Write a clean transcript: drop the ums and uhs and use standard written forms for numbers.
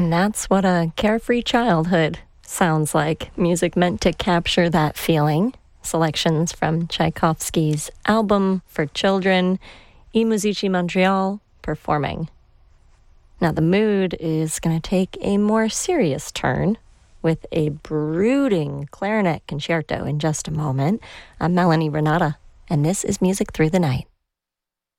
And that's what a carefree childhood sounds like. Music meant to capture that feeling. Selections from Tchaikovsky's album for children, I Musici Montreal, performing. Now the mood is going to take a more serious turn with a brooding clarinet concerto in just a moment. I'm Melanie Renata, and this is Music Through the Night.